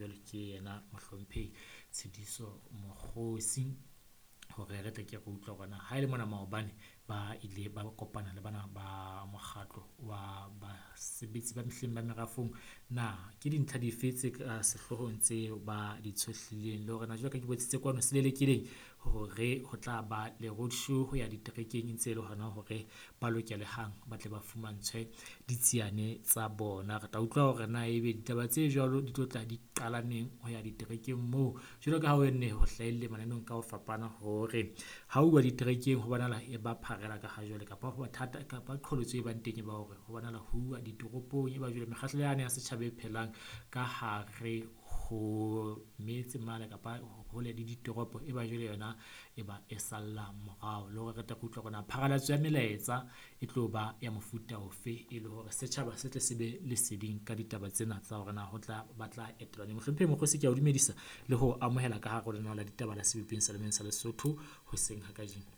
jwale ke yena mohlomphehi Tshediso Mokgosi hore re tle ke re utlwa rona ha ile mona maobane ba ile ba kopana le bana ba mokgatlo wa basebetsi ba mehleng ba merafong na ke dintlha dife tse ka sehlohong tseo ba di tshohlileng le hore na jwale ka ke botsitse kwano se lelekeleng hore ho tla ba le roadshow ho ya diterekeng ntse le hona hore ba lokelehang ba tle ba fumantshwe ditsiane tsa bona. Re tla utlwa hore na ebe ditaba tse jwalo di tlo tla di qala neng ho ya diterekeng moo jwalo ka ha o ne ho hlahile mananong ka ho fapana hore ha o bua diterekeng ho bana la e ba pharela ka ha jwale kapa ho thata kapa qholotso e bang teng ba hore ho bana la ho bua ditoropong e ba jwale mekgatlo yane ya setjhaba e phelang ka hare ho metse mala kapa ho le ditoropo e ba jwale yona e ba e salla morao le hore re tla utlwa rona pharalatso ya melaetsa e tlo ba ya mofuta ofe e le hore setjhaba se tle se be le seding ka ditaba tsena tsa hore na ho tla batla etelwa ne mohlomphehi Mokgosi ke a o dumedisa le ho amohela ka hare ho lena la ditaba la sebopeng sa lemeng sa Lesotho ho seng ha kajeno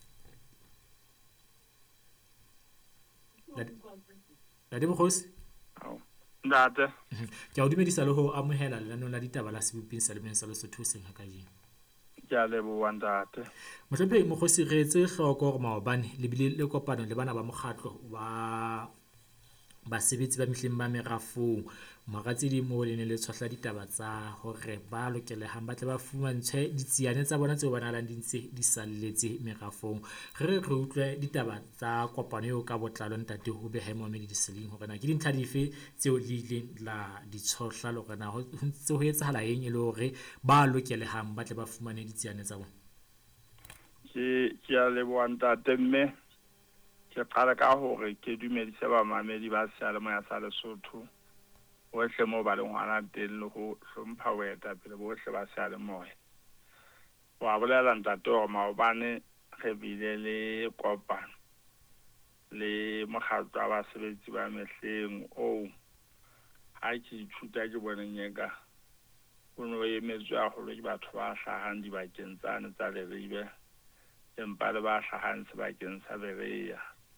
la Mokgosi Ntate. Ke a o dumedisa le ho amohela lenaneo la ditaba la sebopeng sa lemeng sa Lesotho ho seng ha kajeno Ke a leboha ntate. Mohlomphehi Mokgosi re etse hloko hore maobane le bile le kopano le bana ba mokgatlo wa basebetsi ba mehleng ba merafong maratsi di mo le ne le tshwahla ditaba tsa hore ba lokelehang ba tle ba fumantshwe ditsiane tsa bona tseo ba nalang di ntse di salletse merafong re utlwe ditaba tsa kopano eo ka botlalo ntate ho be ha Mohammed Diseling hore na ke dintlha dife tseo di ileng la di tshwahla le hore na ho ntse ho etsahala eng e le hore ba lokelehang ba tle ba fumane ditsiane tsa bona. Ke a leboha ntate mme ke qala ka hore ke dumedise bamamedi ba seyalemoya sa Lesotho hohle moo ba leng hona teng le ho hlompha boetapele bohle ba seyalemoya. Wa bolela ntate hore maobane re bile le kopano le mokgatlo wa basebetsi ba mehleng ha ke ithuta ke boneng eka o no emetswe haholo ke batho ba hlahang dibakeng tsane tsa Leribe empa le ba hlahang sebakeng sa Bereya.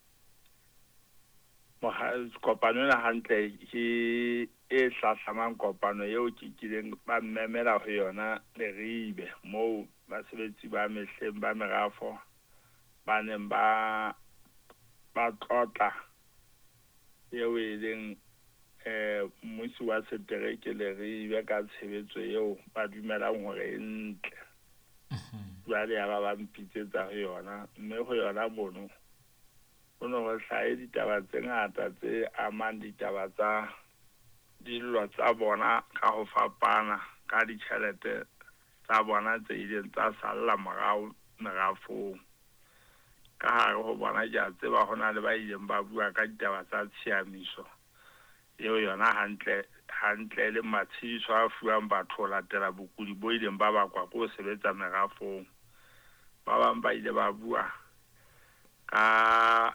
Kopano ena hantle ke e hlahlamang kopano eo ke kileng ba mmemela ho yona Leribe moo basebetsi ba mehleng ba merafo ba neng ba tlotla eo e leng mmuso wa setereke Leribe ka tshebetso eo ba dumelang hore e ntle jwale ya ba mpitsetsa ho yona mme ho yona bono ho no ho hlahe ditaba tse ngata tse amang ditaba tsa dillo tsa bona ka ho fapana ka ditjhelete tsa bona tse ileng tsa salla morao merafong ka hare ho bona ke a tseba hona le ba ileng ba bua ka ditaba tsa tshiamiso eo yona hantle le matshidiso a fuwang batho ho latela bokudi bo ileng ba bakwa ko sebetsa merafong ba bang ba ile ba bua ka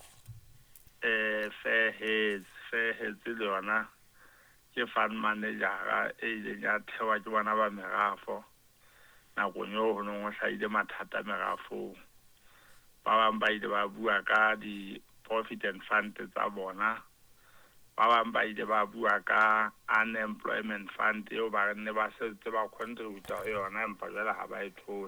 Fairheads le yona ke fund manager e ileng ya thewa ke bona ba merafo nakong eo ho neng ho hlahile mathata merafong ba bang ba ile ba bua ka di profit and fund tsa bona ba bang ba ile ba bua ka unemployment fund eo ba ne ba setse ba contribute ho yona empa jwale ha ba e thole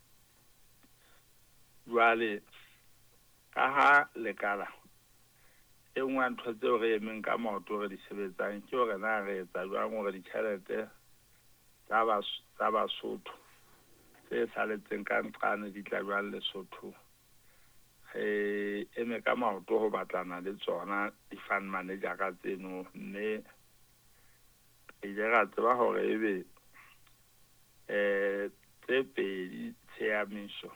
jwale ka ha lekala e nngwe ntho tseo re emeng ka maoto re di sebetsang ke hore na re etsa jwang hore ditjhelete tsa Basotho tse saletseng ka nqane di tla jwang Lesotho eme ka maoto ho batlana le tsona di-fund manager ka tseno mme ile ra tseba hore ebe tse pedi tsheamiso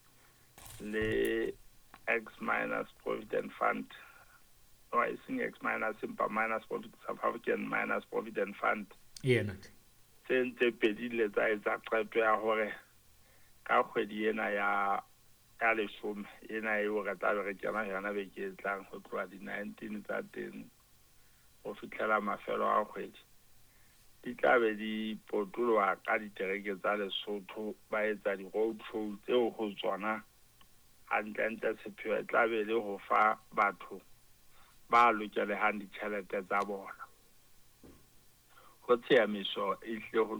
le X minus Provident Fund I think X minus impa minus South African minus Provident Fund tse pedi le tsa etsa qeto ya hore ka kgwedi ena ya leshome ena eo re tla re kena yona be ke tlang ho tloha di-19 tsa teng ho fihlela mafelo a kgwedi di tla be di potolwa ka ditereke tsa Lesotho ba etsa di-road show tseo ho tsona hantle sepheo e tla be le ho fa batho ba lokelehang ditjhelete tsa bona ho tsheamiso e hle ho